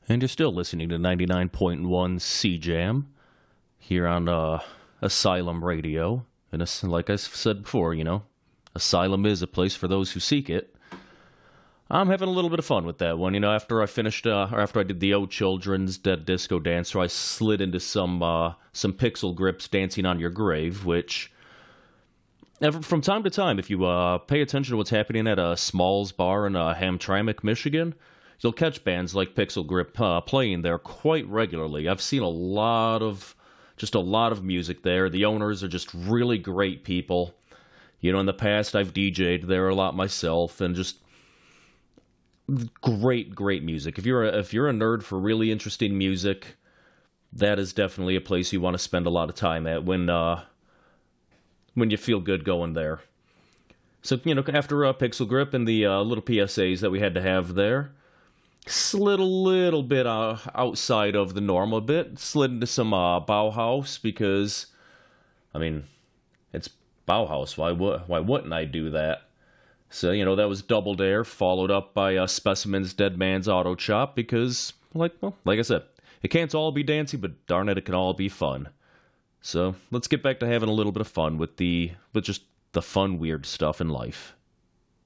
And you're still listening to 99.1 CJAM here on Asylum Radio. And like I said before, Asylum is a place for those who seek it. I'm having a little bit of fun with that one. After I finished, or after I did the O Children's Dead Disco Dancer, I slid into some Pixel Grips Dancing on Your Grave, which, from time to time, if you pay attention to what's happening at a Smalls Bar in Hamtramck, Michigan, you'll catch bands like Pixel Grip playing there quite regularly. I've seen a lot of music there. The owners are just really great people. In the past, I've DJ'd there a lot myself, and just great music. If you're a nerd for really interesting music, that is definitely a place you want to spend a lot of time at when you feel good going there. So, after Pixel Grip and the little PSAs that we had to have there, slid a little bit outside of the normal bit. Slid into some Bauhaus because, it's Bauhaus. Why wouldn't I do that? So, that was Double Dare, followed up by Specimen's Dead Man's Auto Chop because, like I said, it can't all be dancing, but darn it can all be fun. So, let's get back to having a little bit of fun with just the fun, weird stuff in life.